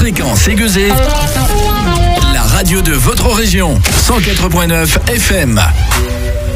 Fréquence Aiguezée, la radio de votre région. 104.9 FM.